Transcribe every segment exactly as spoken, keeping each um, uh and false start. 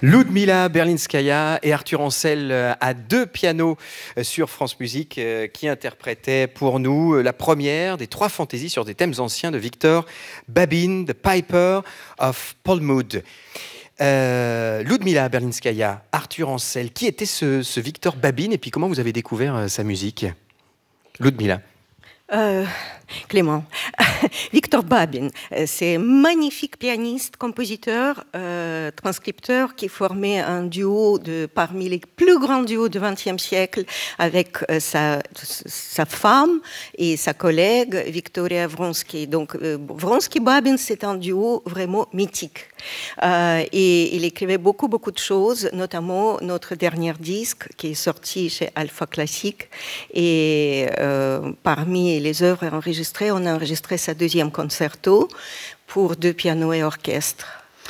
Ludmila Berlinskaya et Arthur Ancel à deux pianos sur France Musique qui interprétaient pour nous la première des trois fantaisies sur des thèmes anciens de Victor Babin, The Piper of Polmud. Euh, Ludmila Berlinskaya, Arthur Ancel, qui était ce, ce Victor Babin et puis comment vous avez découvert sa musique? Ludmila. Euh, Clément, Victor Babin, c'est un magnifique pianiste, compositeur, euh, transcripteur qui formait un duo de, parmi les plus grands duos du vingtième siècle avec euh, sa, sa femme et sa collègue Victoria Vronsky. Donc euh, Vronsky-Babin, c'est un duo vraiment mythique. Euh, et il écrivait beaucoup, beaucoup de choses, notamment notre dernier disque qui est sorti chez Alpha Classique. Et euh, parmi les œuvres enregistrées, on a enregistré sa deuxième concerto pour deux pianos et orchestre.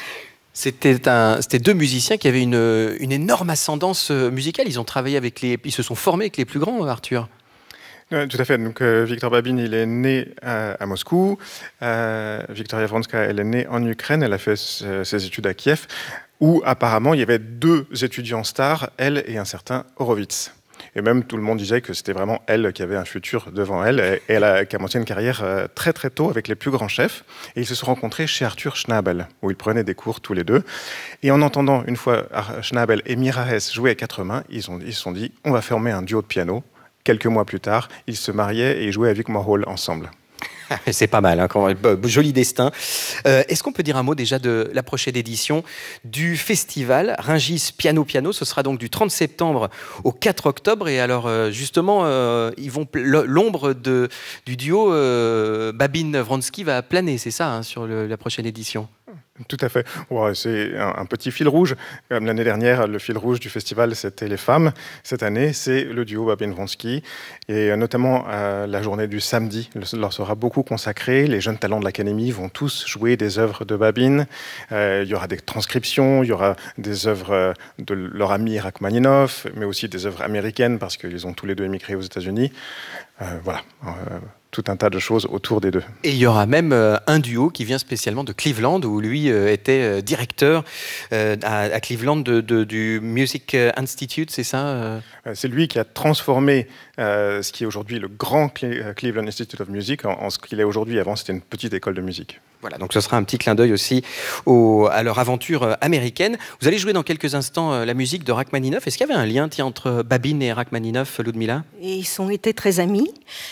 C'était, un, c'était deux musiciens qui avaient une, une énorme ascendance musicale. Ils ont travaillé avec les, ils se sont formés avec les plus grands, Arthur. Oui, tout à fait. Donc, euh, Victor Babin, il est né à, à Moscou. Euh, Victoria Vronskaya, elle est née en Ukraine. Elle a fait ses, ses études à Kiev, où apparemment il y avait deux étudiants stars, elle et un certain Horowitz. Et même tout le monde disait que c'était vraiment elle qui avait un futur devant elle. Et elle a commencé une carrière très très tôt avec les plus grands chefs. Et ils se sont rencontrés chez Arthur Schnabel, où ils prenaient des cours tous les deux. Et en entendant une fois Schnabel et Mira Hess jouer à quatre mains, ils ont, ils se sont dit on va former un duo de piano. Quelques mois plus tard, ils se mariaient et ils jouaient avec Warhol ensemble. C'est pas mal, hein, quand même. Joli destin. Euh, est-ce qu'on peut dire un mot déjà de la prochaine édition du festival Rungis Piano Piano? Ce sera donc du trente septembre au quatre octobre. Et alors, euh, justement, euh, ils vont l'ombre de, du duo euh, Babin-Vronsky va planer, c'est ça, hein, sur le, la prochaine édition? Tout à fait. Ouais, c'est un, un petit fil rouge. Comme l'année dernière, le fil rouge du festival, c'était les femmes. Cette année, c'est le duo Babin-Vronsky. Et notamment, euh, la journée du samedi leur sera beaucoup consacrée. Les jeunes talents de l'Académie vont tous jouer des œuvres de Babin. Euh, il y aura des transcriptions, il y aura des œuvres de leur ami Rachmaninov, mais aussi des œuvres américaines, parce qu'ils ont tous les deux émigré aux États-Unis. Euh, voilà. Euh, tout un tas de choses autour des deux. Et il y aura même euh, un duo qui vient spécialement de Cleveland, où lui euh, était euh, directeur euh, à, à Cleveland de, de, du Music Institute, c'est ça euh C'est lui qui a transformé euh, ce qui est aujourd'hui le grand Cle- Cleveland Institute of Music en, en ce qu'il est aujourd'hui. Avant, c'était une petite école de musique. Voilà, donc ce sera un petit clin d'œil aussi au, à leur aventure américaine. Vous allez jouer dans quelques instants la musique de Rachmaninov. Est-ce qu'il y avait un lien tiens, entre Babin et Rachmaninov, Ludmila? Ils ont été très amis.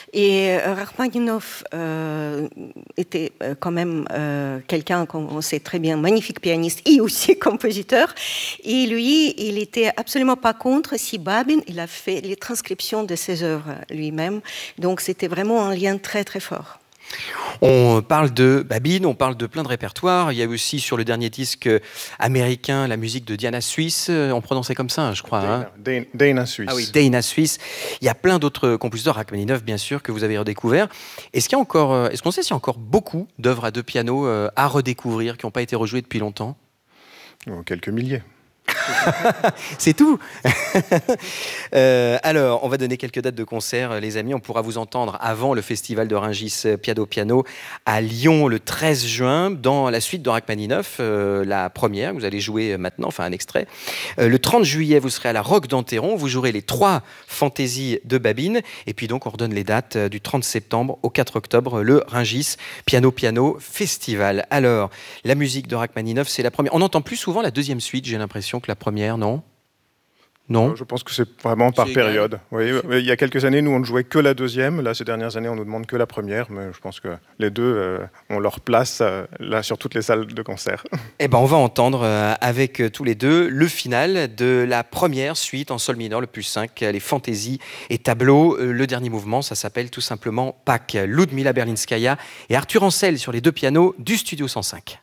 Et Rachmaninov euh, était quand même euh, quelqu'un qu'on sait très bien, magnifique pianiste et aussi compositeur. Et lui, il n'était absolument pas contre si Babin, il a fait les transcriptions de ses œuvres lui-même. Donc c'était vraiment un lien très très fort. On parle de Babin, on parle de plein de répertoires. Il y a aussi sur le dernier disque américain la musique de Diana Suisse. On prononçait comme ça, je crois. Dana, hein. Dana Suisse. Ah oui, Dana Suisse. Il y a plein d'autres compositeurs, Rachmaninov bien sûr, que vous avez redécouvert. Est-ce qu'il y a encore, est-ce qu'on sait s'il y a encore beaucoup d'œuvres à deux pianos à redécouvrir qui n'ont pas été rejouées depuis longtemps? Oh, quelques milliers. C'est tout. euh, alors, on va donner quelques dates de concert, les amis. On pourra vous entendre avant le festival de Rungis Piano Piano à Lyon le treize juin, dans la suite de Rachmaninov, euh, la première. Vous allez jouer maintenant, enfin un extrait. Euh, le trente juillet, vous serez à la Roque d'Enterron. Vous jouerez les trois fantaisies de Babin. Et puis donc, on redonne les dates du trente septembre au quatre octobre, le Rungis Piano Piano Festival. Alors, la musique de Rachmaninov, c'est la première. On entend plus souvent la deuxième suite, j'ai l'impression, que la première, non? Non. Je pense que c'est vraiment par c'est période. Oui, il y a quelques années, nous, on ne jouait que la deuxième. Là, ces dernières années, on nous demande que la première. Mais je pense que les deux euh, ont leur place euh, là sur toutes les salles de concert. Eh ben, on va entendre euh, avec euh, tous les deux le final de la première suite en sol mineur, le plus cinq, les fantaisies et tableaux. Euh, le dernier mouvement, ça s'appelle tout simplement Pâques. Ludmila Berlinskaya et Arthur Ancel sur les deux pianos du Studio cent cinq.